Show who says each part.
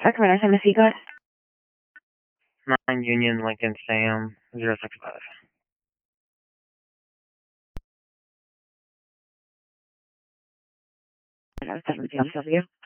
Speaker 1: Sacramento, Tennessee, go ahead.
Speaker 2: 9 Union, Lincoln, Sam, 065.
Speaker 1: That's 7 Seattle, you.